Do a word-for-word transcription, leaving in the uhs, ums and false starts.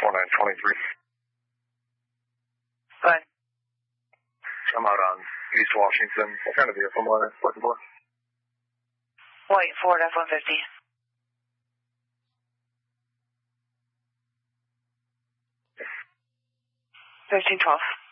four nine twenty-three. Go ahead. I'm out on East Washington. What kind of vehicle am I looking for? White Ford F one fifty. Thirteen twelve.